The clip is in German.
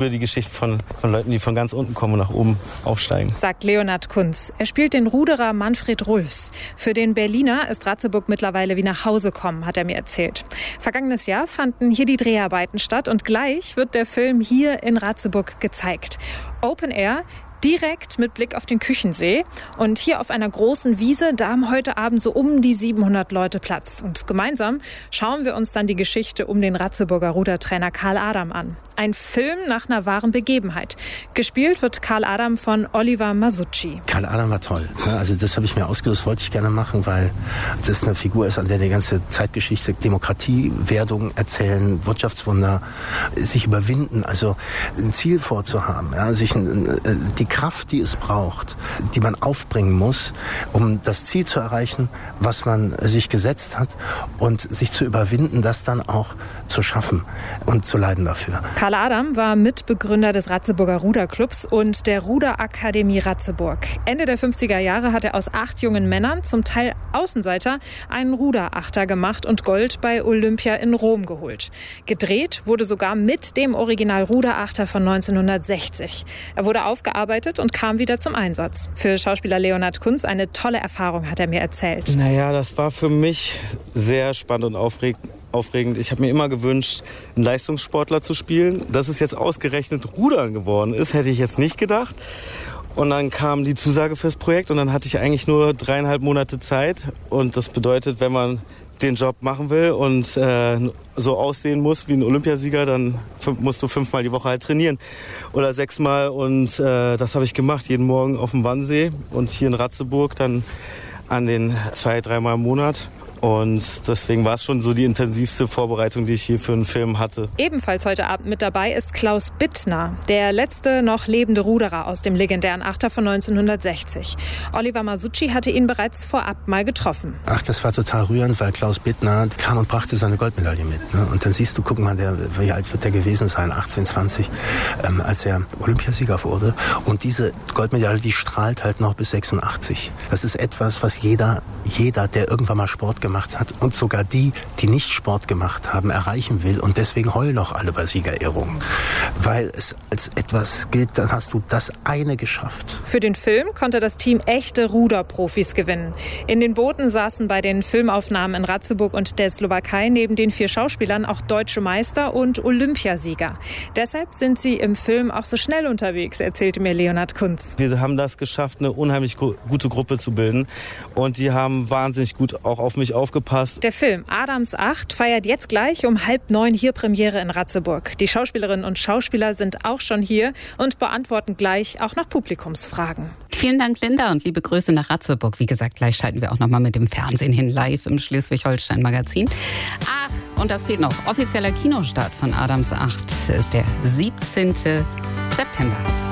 Grunde die Geschichte von Leuten, die von ganz unten kommen und nach oben aufsteigen. Sagt Leonhard Kunz. Er spielt den Ruderer Manfred Rulfs. Für den Berliner ist Ratzeburg mittlerweile wie nach Hause kommen, hat er mir erzählt. Vergangenes Jahr fanden hier die Dreharbeiten statt und gleich wird der Film hier in Ratzeburg gezeigt. Open Air, direkt mit Blick auf den Küchensee. Und hier auf einer großen Wiese, da haben heute Abend so um die 700 Leute Platz. Und gemeinsam schauen wir uns dann die Geschichte um den Ratzeburger Rudertrainer Karl Adam an. Ein Film nach einer wahren Begebenheit. Gespielt wird Karl Adam von Oliver Masucci. Karl Adam war toll. Also das habe ich mir ausgesucht, das wollte ich gerne machen, weil das eine Figur ist, an der die ganze Zeitgeschichte, Demokratiewerdung erzählen, Wirtschaftswunder, sich überwinden, also ein Ziel vorzuhaben, ja, sich die Kraft, die es braucht, die man aufbringen muss, um das Ziel zu erreichen, was man sich gesetzt hat und sich zu überwinden, das dann auch zu schaffen und zu leiden dafür. Karl Adam war Mitbegründer des Ratzeburger Ruderclubs und der Ruderakademie Ratzeburg. Ende der 50er Jahre hat er aus 8 jungen Männern, zum Teil Außenseiter, einen Ruderachter gemacht und Gold bei Olympia in Rom geholt. Gedreht wurde sogar mit dem Original Ruderachter von 1960. Er wurde aufgearbeitet und kam wieder zum Einsatz. Für Schauspieler Leonhard Kunz eine tolle Erfahrung, hat er mir erzählt. Naja, das war für mich sehr spannend und aufregend. Ich habe mir immer gewünscht, einen Leistungssportler zu spielen. Dass es jetzt ausgerechnet Rudern geworden ist, hätte ich jetzt nicht gedacht. Und dann kam die Zusage fürs Projekt und dann hatte ich eigentlich nur 3,5 Monate Zeit. Und das bedeutet, wenn man den Job machen will und so aussehen muss wie ein Olympiasieger, dann musst du 5-mal die Woche halt trainieren oder 6-mal. Und das habe ich gemacht, jeden Morgen auf dem Wannsee und hier in Ratzeburg dann an den 2-3-mal im Monat. Und deswegen war es schon so die intensivste Vorbereitung, die ich hier für einen Film hatte. Ebenfalls heute Abend mit dabei ist Klaus Bittner, der letzte noch lebende Ruderer aus dem legendären Achter von 1960. Oliver Masucci hatte ihn bereits vorab mal getroffen. Ach, das war total rührend, weil Klaus Bittner kam und brachte seine Goldmedaille mit. Ne? Und dann siehst du, guck mal, wie alt wird der gewesen sein, 18, 20, als er Olympiasieger wurde. Und diese Goldmedaille, die strahlt halt noch bis 86. Das ist etwas, was jeder, der irgendwann mal Sport gemacht hat und sogar die nicht Sport gemacht haben, erreichen will. Und deswegen heulen auch alle bei Siegerehrungen. Weil es als etwas gilt, dann hast du das eine geschafft. Für den Film konnte das Team echte Ruderprofis gewinnen. In den Booten saßen bei den Filmaufnahmen in Ratzeburg und der Slowakei neben den 4 Schauspielern auch deutsche Meister und Olympiasieger. Deshalb sind sie im Film auch so schnell unterwegs, erzählte mir Leonhard Kunz. Wir haben das geschafft, eine unheimlich gute Gruppe zu bilden. Und die haben wahnsinnig gut auch auf mich aufgepasst. Der Film Adams Acht feiert jetzt gleich um 8:30 hier Premiere in Ratzeburg. Die Schauspielerinnen und Schauspieler sind auch schon hier und beantworten gleich auch noch Publikumsfragen. Vielen Dank, Linda, und liebe Grüße nach Ratzeburg. Wie gesagt, gleich schalten wir auch noch mal mit dem Fernsehen hin, live im Schleswig-Holstein-Magazin. Ach, und das fehlt noch. Offizieller Kinostart von Adams Acht ist der 17. September.